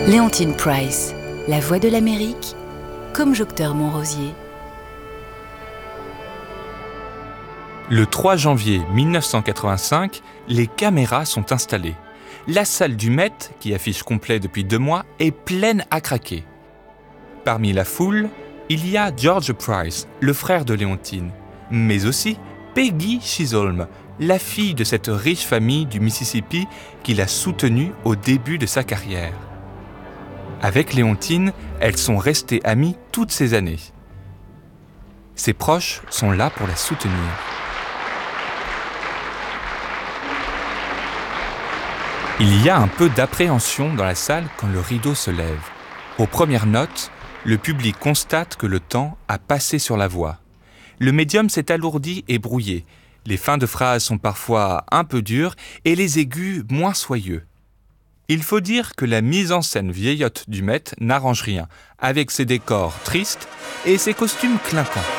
Léontine Price, la voix de l'Amérique, comme Jocteur Montrosier. Le 3 janvier 1985, les caméras sont installées. La salle du Met, qui affiche complet depuis 2 mois, est pleine à craquer. Parmi la foule, il y a George Price, le frère de Léontine, mais aussi Peggy Chisholm, la fille de cette riche famille du Mississippi qui l'a soutenue au début de sa carrière. Avec Léontine, elles sont restées amies toutes ces années. Ses proches sont là pour la soutenir. Il y a un peu d'appréhension dans la salle quand le rideau se lève. Aux premières notes, le public constate que le temps a passé sur la voix. Le médium s'est alourdi et brouillé. Les fins de phrases sont parfois un peu dures et les aigus moins soyeux. Il faut dire que la mise en scène vieillotte du Met n'arrange rien, avec ses décors tristes et ses costumes clinquants.